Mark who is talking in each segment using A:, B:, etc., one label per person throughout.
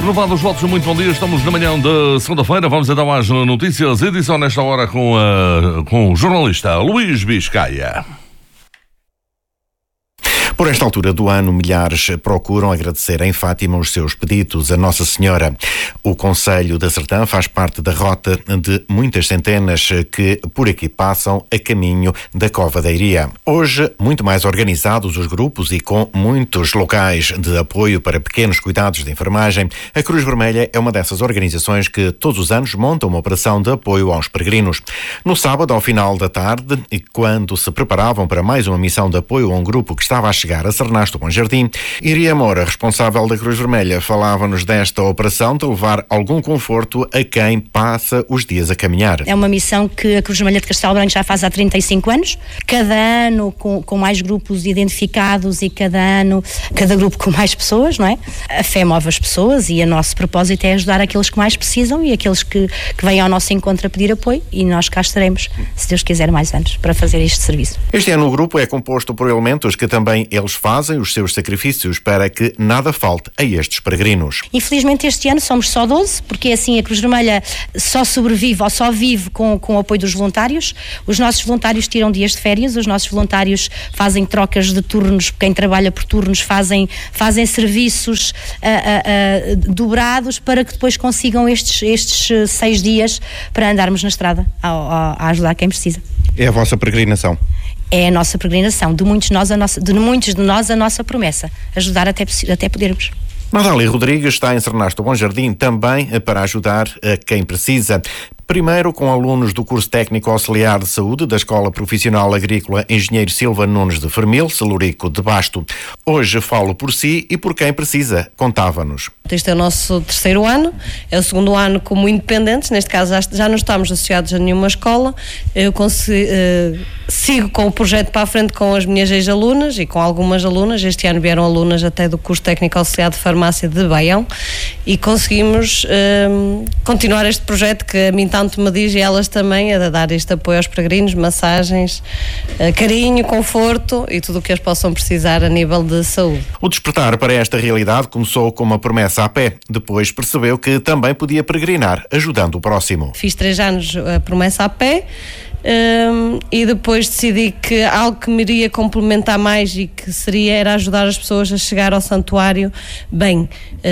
A: Renovados os votos, muito bom dia. Estamos na manhã de segunda-feira. Vamos então às notícias. Edição nesta hora com o jornalista Luís Biscaia.
B: Por esta altura do ano, milhares procuram agradecer em Fátima os seus pedidos a Nossa Senhora. O Concelho da Sertã faz parte da rota de muitas centenas que por aqui passam a caminho da Cova da Iria. Hoje, muito mais organizados os grupos e com muitos locais de apoio para pequenos cuidados de enfermagem, a Cruz Vermelha é uma dessas organizações que todos os anos monta uma operação de apoio aos peregrinos. No sábado, ao final da tarde, e quando se preparavam para mais uma missão de apoio a um grupo que estava a chegar a Sernasto Bom Jardim, Iria Moura, responsável da Cruz Vermelha, falava-nos desta operação de levar algum conforto a quem passa os dias a caminhar.
C: É uma missão que a Cruz Vermelha de Castelo Branco já faz há 35 anos, cada ano com mais grupos identificados e cada grupo com mais pessoas, não é? A fé move as pessoas e o nosso propósito é ajudar aqueles que mais precisam e aqueles que vêm ao nosso encontro a pedir apoio, e nós cá estaremos, se Deus quiser, mais anos para fazer este serviço.
B: Este ano o grupo é composto por elementos que também eles fazem os seus sacrifícios para que nada falte a estes peregrinos.
C: Infelizmente este ano somos só 12, porque assim a Cruz Vermelha só sobrevive ou só vive com o apoio dos voluntários. Os nossos voluntários tiram dias de férias, os nossos voluntários fazem trocas de turnos, quem trabalha por turnos fazem serviços dobrados para que depois consigam estes 6 dias para andarmos na estrada a ajudar quem precisa.
B: É a vossa peregrinação?
C: É a nossa peregrinação, de muitos de nós a nossa promessa, ajudar até podermos.
B: Natália Rodrigues está em Sernasto Bom Jardim também para ajudar a quem precisa. Primeiro com alunos do curso técnico auxiliar de saúde da Escola Profissional Agrícola Engenheiro Silva Nunes de Fermil, Celurico de Basto. Hoje falo por si e por quem precisa, contava-nos.
D: Este é o nosso 3º ano, é o 2º ano como independentes, neste caso já não estamos associados a nenhuma escola. Eu sigo com o projeto para a frente com as minhas ex-alunas e com algumas alunas. Este ano vieram alunas até do curso técnico auxiliar de farmácia de Baião e conseguimos continuar este projeto que a mim tanto me diz, e elas também, a dar este apoio aos peregrinos, massagens, carinho, conforto e tudo o que eles possam precisar a nível de saúde.
B: O despertar para esta realidade começou com uma promessa a pé. Depois percebeu que também podia peregrinar, ajudando o próximo.
D: Fiz 3 anos a promessa a pé. E depois decidi que algo que me iria complementar mais e que era ajudar as pessoas a chegar ao santuário bem.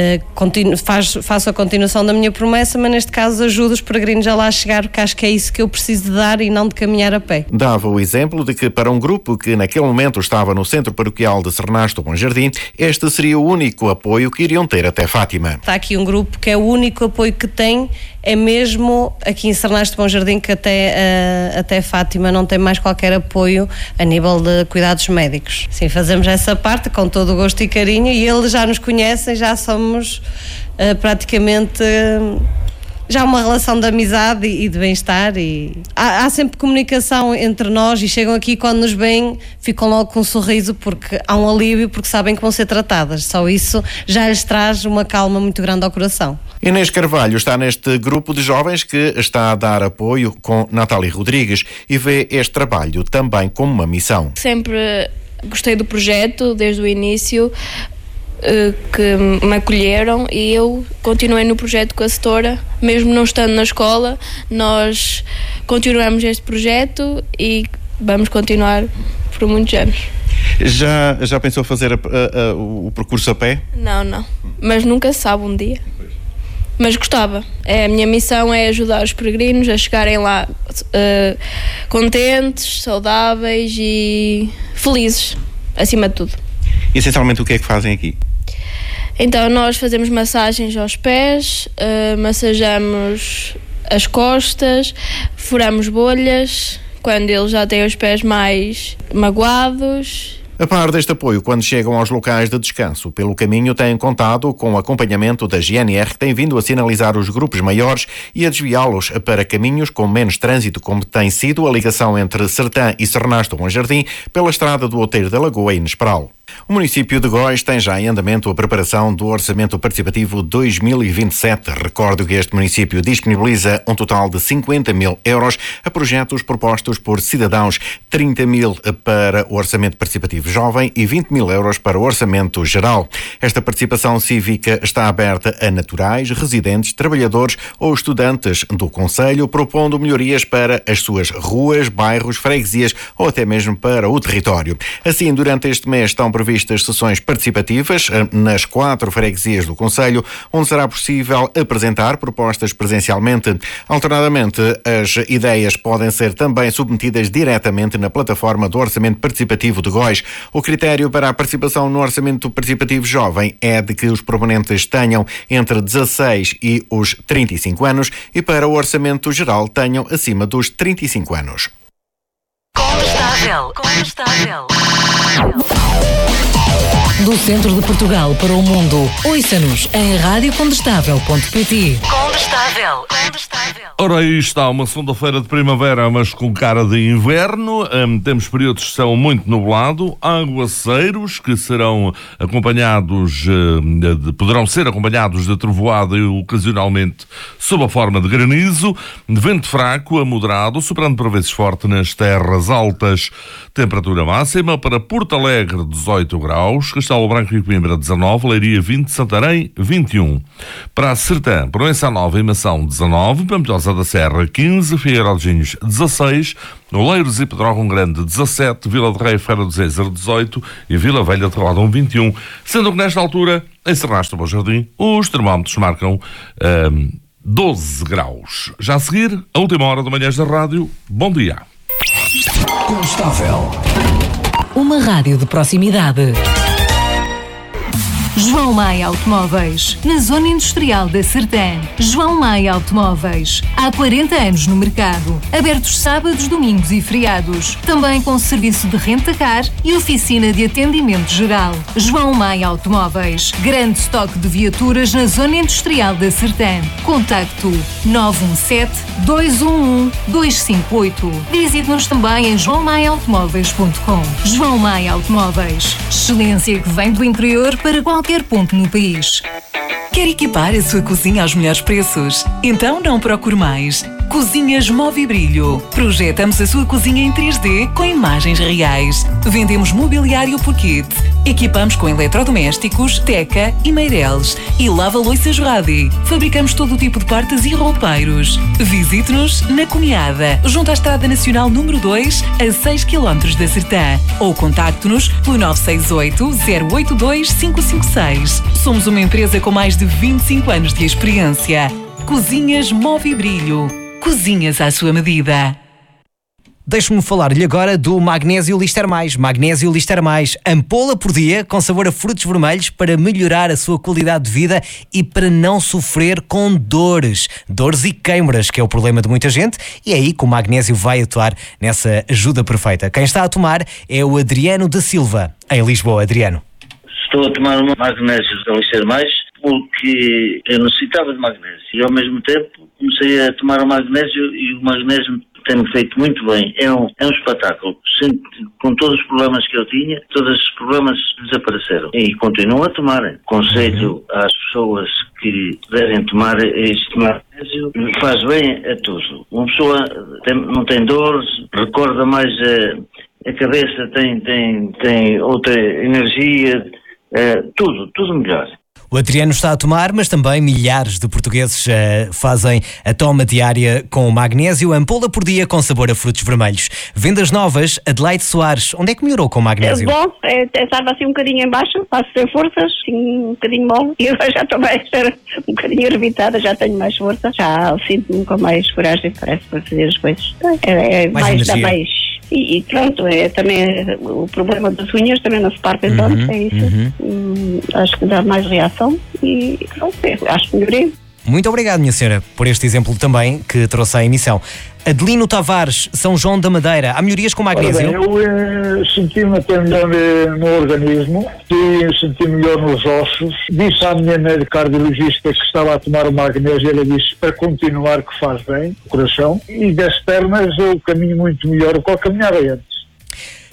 D: Faço a continuação da minha promessa, mas neste caso ajudo os peregrinos a lá chegar, porque acho que é isso que eu preciso de dar e não de caminhar a pé.
B: Dava o exemplo de que para um grupo que naquele momento estava no centro paroquial de Sernasto Bom Jardim, este seria o único apoio que iriam ter até Fátima.
D: Está aqui um grupo que é o único apoio que tem, é mesmo aqui em Sernasto Bom Jardim, que até Fátima não tem mais qualquer apoio a nível de cuidados médicos. Sim, fazemos essa parte com todo o gosto e carinho, e eles já nos conhecem, já somos praticamente já uma relação de amizade e de bem-estar, e há sempre comunicação entre nós, e chegam aqui quando nos veem, ficam logo com um sorriso, porque há um alívio, porque sabem que vão ser tratadas. Só isso já lhes traz uma calma muito grande ao coração.
B: Inês Carvalho está neste grupo de jovens que está a dar apoio com Natália Rodrigues e vê este trabalho também como uma missão.
E: Sempre gostei do projeto, desde o início, que me acolheram, e eu continuei no projeto com a setora, mesmo não estando na escola. Nós continuamos este projeto e vamos continuar por muitos anos.
B: Já pensou fazer o percurso a pé?
E: Não, mas nunca se sabe um dia. Mas gostava. A minha missão é ajudar os peregrinos a chegarem lá contentes, saudáveis e felizes, acima de tudo.
B: E essencialmente o que é que fazem aqui?
E: Então nós fazemos massagens aos pés, massajamos as costas, furamos bolhas quando eles já têm os pés mais magoados.
B: A par deste apoio, quando chegam aos locais de descanso, pelo caminho têm contado com o acompanhamento da GNR, que tem vindo a sinalizar os grupos maiores e a desviá-los para caminhos com menos trânsito, como tem sido a ligação entre Sertã e Sernasto Bom Jardim, pela estrada do Outeiro da Lagoa e Nesperal. O município de Góis tem já em andamento a preparação do Orçamento Participativo 2027. Recordo que este município disponibiliza um total de 50 mil euros a projetos propostos por cidadãos, 30 mil para o Orçamento Participativo Jovem e 20 mil euros para o Orçamento Geral. Esta participação cívica está aberta a naturais, residentes, trabalhadores ou estudantes do concelho, propondo melhorias para as suas ruas, bairros, freguesias ou até mesmo para o território. Assim, durante este mês estão previstas sessões participativas nas 4 freguesias do concelho, onde será possível apresentar propostas presencialmente. Alternadamente, as ideias podem ser também submetidas diretamente na plataforma do Orçamento Participativo de Góis. O critério para a participação no Orçamento Participativo Jovem é de que os proponentes tenham entre 16 e os 35 anos e para o Orçamento Geral tenham acima dos 35 anos.
F: Condestável. Do centro de Portugal para o mundo, ouça-nos em radiocondestável.pt. Condestável.
A: Ora, aí está uma segunda-feira de primavera, mas com cara de inverno. Temos períodos que são muito nublado, aguaceiros que serão acompanhados, poderão ser acompanhados de trovoada e ocasionalmente sob a forma de granizo, vento fraco a moderado, soprando por vezes forte nas terras altas. Temperatura máxima para Porto Alegre 18 graus, Castelo Branco e Coimbra 19, Leiria 20, Santarém 21. Para a Sertã, Proença Nova e Mação 19, Pampilhosa da Serra 15, Figueiró de Ginhos 16, Oleiros e Pedrógão Grande 17, Vila de Rei e Feira do Zezer 18 e Vila Velha de Rodão 21. Sendo que nesta altura, em Serrastre do Bom Jardim, os termómetros marcam 12 graus. Já a seguir, a última hora da Manhãs da Rádio. Bom dia.
F: Condestável. Uma rádio de proximidade. João Maia Automóveis, na Zona Industrial da Sertã. João Maia Automóveis, há 40 anos no mercado, abertos sábados, domingos e feriados, também com serviço de renta-car e oficina de atendimento geral. João Maia Automóveis, grande estoque de viaturas na Zona Industrial da Sertã. Contacto 917-211-258. Visite-nos também em joaomaiaautomóveis.com. João Maia Automóveis, excelência que vem do interior para qualquer ponto no país.
G: Quer equipar a sua cozinha aos melhores preços? Então não procure mais. Cozinhas Move e Brilho. Projetamos a sua cozinha em 3D com imagens reais. Vendemos mobiliário por kit. Equipamos com eletrodomésticos, teca e meireles. E lava-louças Radi. Fabricamos todo o tipo de portas e roupeiros. Visite-nos na Cunhada, junto à Estrada Nacional número 2, a 6 km da Sertã. Ou contacte-nos pelo 968-082-556. Somos uma empresa com mais de 25 anos de experiência. Cozinhas Move e Brilho. Cozinhas à sua medida.
H: Deixe-me falar-lhe agora do Magnésio Lister Mais. Magnésio Lister Mais, ampola por dia com sabor a frutos vermelhos para melhorar a sua qualidade de vida e para não sofrer com dores e queimbras, que é o problema de muita gente, e é aí que o magnésio vai atuar nessa ajuda perfeita. Quem está a tomar é o Adriano da Silva, em Lisboa. Adriano.
I: Estou a tomar um magnésio da Lister Mais porque eu necessitava de magnésio e ao mesmo tempo comecei a tomar o magnésio e o magnésio tem-me feito muito bem. É um espetáculo. Sinto que com todos os problemas que eu tinha, todos os problemas desapareceram e continuo a tomar. Conselho às pessoas que devem tomar este magnésio, faz bem a tudo. Uma pessoa não tem dores, recorda mais a cabeça, tem outra energia, tudo melhor.
H: O Adriano está a tomar, mas também milhares de portugueses fazem a toma diária com magnésio, ampola por dia com sabor a frutos vermelhos. Vendas novas, Adelaide Soares. Onde é que melhorou com o magnésio?
J: É bom, estava assim um bocadinho em baixo, faço sem forças, assim, um bocadinho mole, e agora já estou mais um bocadinho ervitada, já tenho mais força, já sinto-me com mais coragem, parece, para fazer as coisas. Mais dá mais. E pronto, também o problema das unhas também não se partem tanto, é isso. Acho que dá mais reação e pronto, acho que melhorei.
H: Muito obrigado, minha senhora, por este exemplo também que trouxe à emissão. Adelino Tavares, São João da Madeira, há melhorias com magnésio?
K: Eu senti-me até melhor no organismo, senti melhor nos ossos. Disse à minha médica cardiologista que estava a tomar o magnésio, ela disse para continuar que faz bem o coração. E das pernas eu caminho muito melhor do que eu caminhava antes.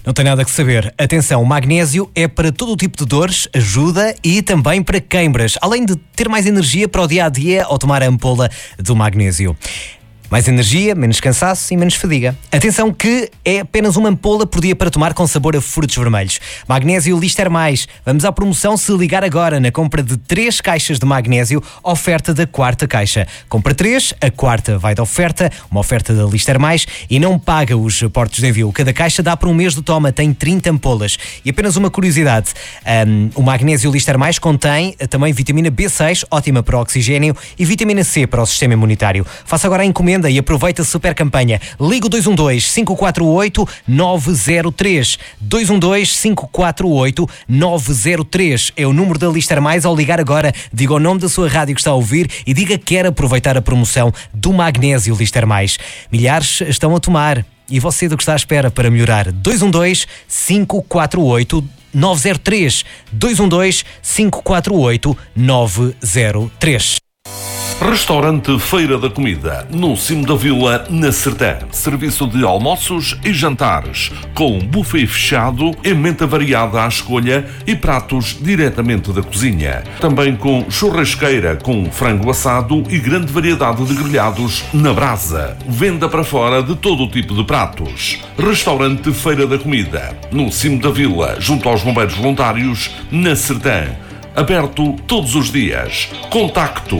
H: Não tem nada que saber. Atenção, o magnésio é para todo o tipo de dores, ajuda e também para queimbras, além de ter mais energia para o dia-a-dia ao tomar a ampola do magnésio. Mais energia, menos cansaço e menos fadiga. Atenção que é apenas uma ampola por dia para tomar com sabor a frutos vermelhos. Magnésio Lister Mais. Vamos à promoção se ligar agora na compra de 3 caixas de magnésio, oferta da 4ª caixa. Compra 3, a 4ª vai de oferta, uma oferta da Lister Mais e não paga os portos de envio. Cada caixa dá para um mês de toma, tem 30 ampolas. E apenas uma curiosidade, o magnésio Lister Mais contém também vitamina B6, ótima para o oxigênio, e vitamina C para o sistema imunitário. Faça agora a encomenda e aproveita a super campanha. Liga o 212-548-903. 212-548-903 é o número da Lister Mais. Ao ligar agora, diga o nome da sua rádio que está a ouvir e diga que quer aproveitar a promoção do magnésio Lister Mais. Milhares estão a tomar. E você do que está à espera para melhorar? 212-548-903. 212-548-903.
A: Restaurante Feira da Comida, no cimo da vila, na Sertã. Serviço de almoços e jantares, com buffet fechado, emenda variada à escolha e pratos diretamente da cozinha. Também com churrasqueira, com frango assado e grande variedade de grelhados na brasa. Venda para fora de todo o tipo de pratos. Restaurante Feira da Comida, no cimo da vila, junto aos bombeiros voluntários, na Sertã. Aberto todos os dias. Contacto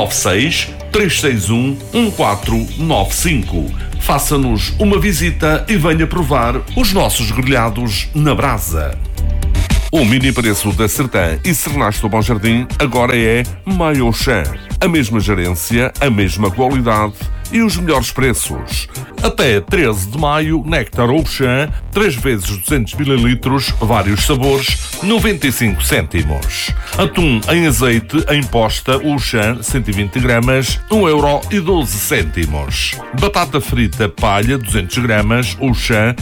A: 96-361-1495. Faça-nos uma visita e venha provar os nossos grelhados na brasa. O mini preço da Sertã e Sernaste do Bom Jardim agora é Maiochan. A mesma gerência, a mesma qualidade e os melhores preços. Até 13 de maio, Néctar Auchan, 3 vezes 200 ml, vários sabores, 95 cêntimos. Atum em azeite, em posta, Auchan, 120 gramas, 1,12 €. Batata frita palha, 200 gramas, Auchan,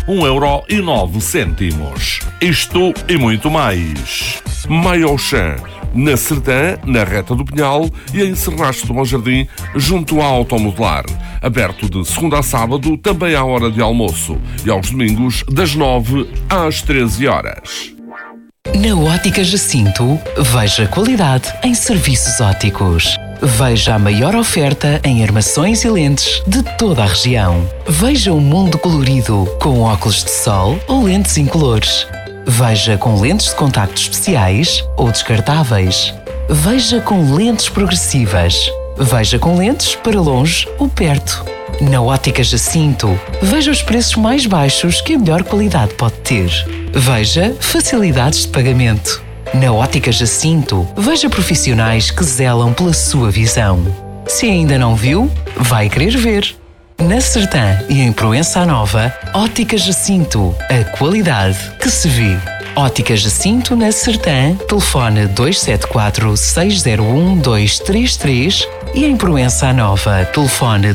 A: 1,09 €. Isto e muito mais. Maiochan. Na Sertã, na Reta do Pinhal e em Sernaste do Bom Jardim, junto à Automodelar. Aberto de segunda a sábado, também à hora de almoço. E aos domingos, das 9 às 13 horas.
L: Na Ótica Jacinto, veja qualidade em serviços ópticos. Veja a maior oferta em armações e lentes de toda a região. Veja um mundo colorido com óculos de sol ou lentes incolores. Veja com lentes de contacto especiais ou descartáveis. Veja com lentes progressivas. Veja com lentes para longe ou perto. Na Ótica Jacinto, veja os preços mais baixos que a melhor qualidade pode ter. Veja facilidades de pagamento. Na Ótica Jacinto, veja profissionais que zelam pela sua visão. Se ainda não viu, vai querer ver. Na Sertã e em Proença Nova, Ótica Jacinto, a qualidade que se vê. Ótica Jacinto na Sertã, telefone 274-601-233 e em Proença Nova, telefone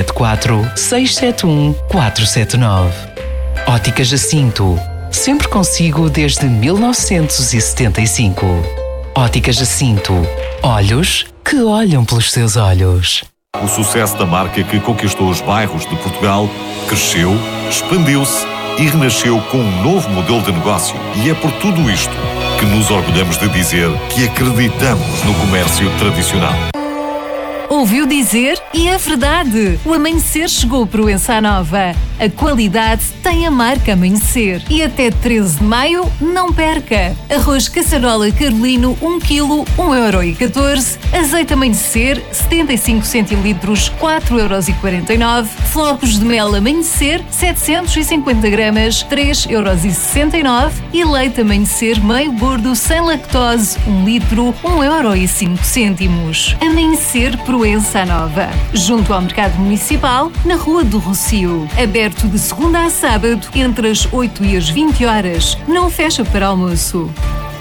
L: 274-671-479. Ótica Jacinto, sempre consigo desde 1975. Ótica Jacinto, olhos que olham pelos seus olhos.
M: O sucesso da marca que conquistou os bairros de Portugal cresceu, expandiu-se e renasceu com um novo modelo de negócio. E é por tudo isto que nos orgulhamos de dizer que acreditamos no comércio tradicional.
F: Ouviu dizer? E é verdade! O Amanhecer chegou para Proença Nova. A qualidade tem a marca Amanhecer. E até 13 de maio, não perca! Arroz caçarola carolino, 1 kg, 1,14 €. Azeite Amanhecer, 75 centilitros, 4,49 €. Flocos de mel Amanhecer, 750 gramas, 3,69 €. E leite Amanhecer meio gordo, sem lactose, 1 litro, 1,05 €. Amanhecer Proença Nova, junto ao Mercado Municipal, na Rua do Rocio. Aberto de segunda a sábado, entre as 8 e as 20 horas. Não fecha para almoço.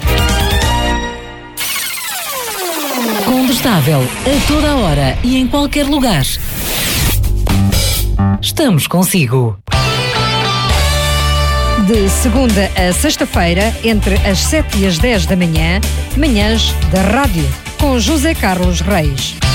N: Combustável, a toda a hora e em qualquer lugar. Estamos consigo.
O: De segunda a sexta-feira, entre as 7 e as 10 da manhã, manhãs da rádio, com José Carlos Reis.